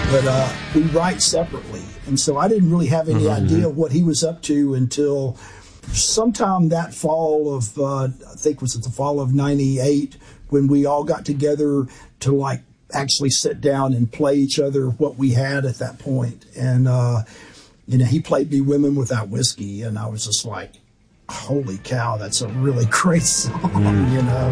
but we write separately. And so I didn't really have any idea what he was up to until sometime that fall of, I think it was the fall of 98, when we all got together to like actually sit down and play each other what we had at that point. And, you know, he played me Women Without Whiskey, and I was just like, holy cow, that's a really great song, you know.